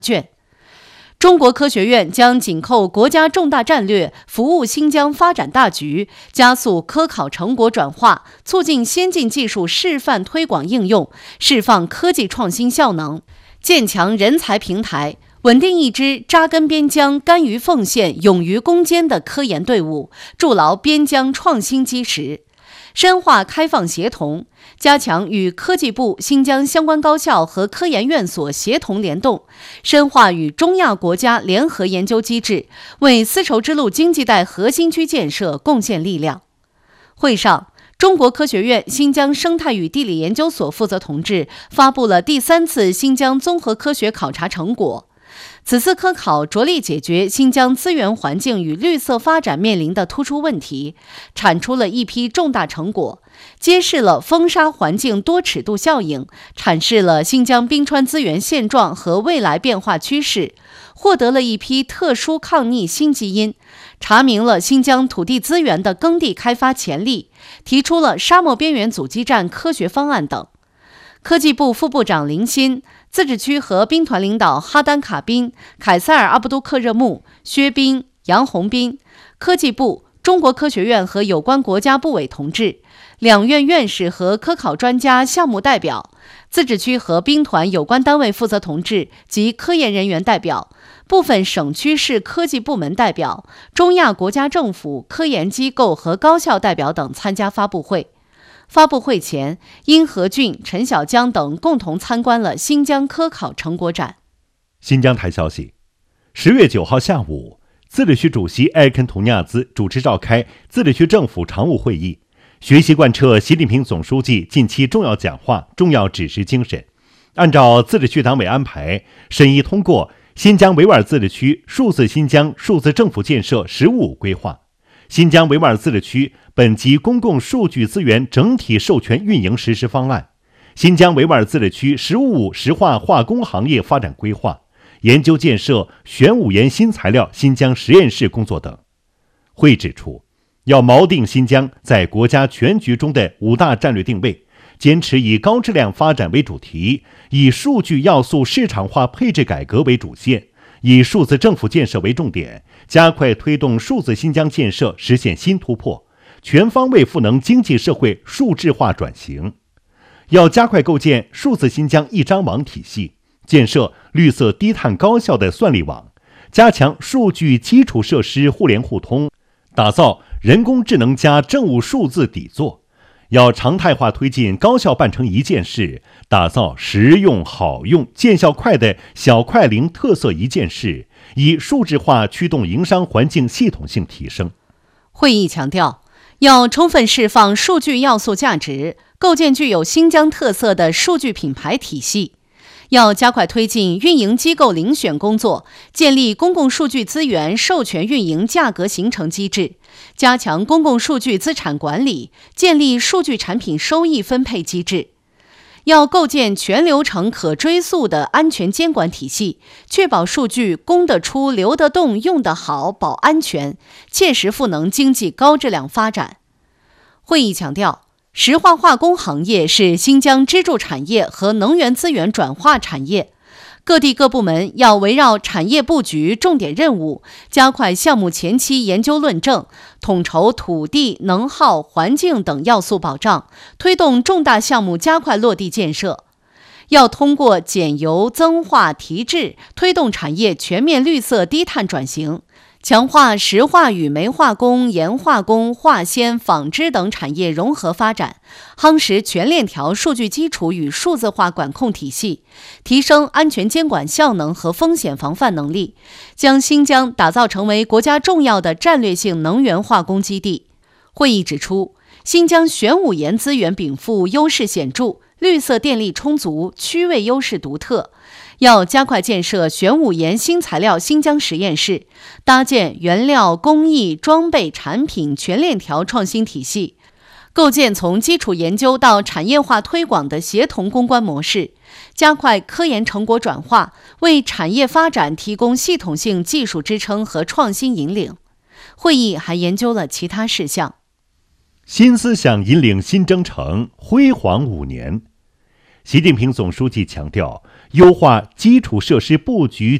卷。中国科学院将紧扣国家重大战略，服务新疆发展大局，加速科考成果转化，促进先进技术示范推广应用，释放科技创新效能，建强人才平台，稳定一支扎根边疆、甘于奉献、勇于攻坚的科研队伍，筑牢边疆创新基石。深化开放协同，加强与科技部、新疆相关高校和科研院所协同联动，深化与中亚国家联合研究机制，为丝绸之路经济带核心区建设贡献力量。会上，中国科学院新疆生态与地理研究所负责同志发布了第3次新疆综合科学考察成果。此次科考着力解决新疆资源环境与绿色发展面临的突出问题，产出了一批重大成果，揭示了风沙环境多尺度效应，阐释了新疆冰川资源现状和未来变化趋势，获得了一批特殊抗逆新基因，查明了新疆土地资源的耕地开发潜力，提出了沙漠边缘阻击战科学方案等。科技部副部长林鑫、自治区和兵团领导哈丹卡宾、凯塞尔阿布都克热木、薛斌、杨洪斌，科技部、中国科学院和有关国家部委同志，两院院士和科考专家项目代表，自治区和兵团有关单位负责同志及科研人员代表，部分省区市科技部门代表，中亚国家政府、科研机构和高校代表等参加发布会。发布会前，殷和俊、陈小江等共同参观了新疆科考成果展。 新疆台消息，10月9号下午，自治区主席埃尔肯图尼亚兹主持召开自治区政府常务会议，学习贯彻习近平总书记近期重要讲话、重要指示精神，按照自治区党委安排，审议通过新疆维吾尔自治区数字新疆数字政府建设“十五五”规划、新疆维吾尔自治区本级公共数据资源整体授权运营实施方案、新疆维吾尔自治区“十五五”石化化工行业发展规划、研究建设玄武岩新材料新疆实验室工作等。会指出，要锚定新疆在国家全局中的5大战略定位，坚持以高质量发展为主题，以数据要素市场化配置改革为主线，以数字政府建设为重点，加快推动数字新疆建设实现新突破，全方位赋能经济社会数字化转型。要加快构建数字新疆一张网体系，建设绿色低碳高效的算力网，加强数据基础设施互联互通，打造人工智能加政务数字底座。要常态化推进高效办成一件事，打造实用好用见效快的小快灵特色一件事，以数字化驱动营商环境系统性提升。 会议强调，要充分释放数据要素价值，构建具有新疆特色的数据品牌体系。要加快推进运营机构遴选工作，建立公共数据资源授权运营价格形成机制，加强公共数据资产管理，建立数据产品收益分配机制。要构建全流程可追溯的安全监管体系，确保数据供得出、流得动、用得好、保安全，切实赋能经济高质量发展。会议强调，石化化工行业是新疆支柱产业和能源资源转化产业，各地各部门要围绕产业布局重点任务，加快项目前期研究论证，统筹土地、能耗、环境等要素保障，推动重大项目加快落地建设。要通过减油、增化、提质，推动产业全面绿色低碳转型，强化石化与煤化工、盐化工、化纤、纺织等产业融合发展，夯实全链条数据基础与数字化管控体系，提升安全监管效能和风险防范能力，将新疆打造成为国家重要的战略性能源化工基地。会议指出，新疆玄武岩资源禀赋优势显著，绿色电力充足，区位优势独特，要加快建设玄武岩新材料新疆实验室，搭建原料、工艺、装备、产品全链条创新体系，构建从基础研究到产业化推广的协同攻关模式，加快科研成果转化，为产业发展提供系统性技术支撑和创新引领。会议还研究了其他事项。 新思想引领新征程，辉煌5年。习近平总书记强调， 优化基础设施布局